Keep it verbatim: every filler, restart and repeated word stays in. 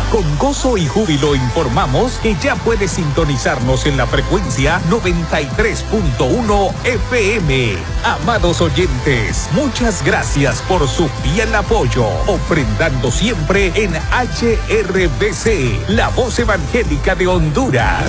Con gozo y júbilo informamos que ya puedes sintonizarnos en la frecuencia noventa y tres punto uno F M. Amados oyentes, muchas gracias por su fiel apoyo, ofrendando siempre en H R B C, la voz evangélica de Honduras.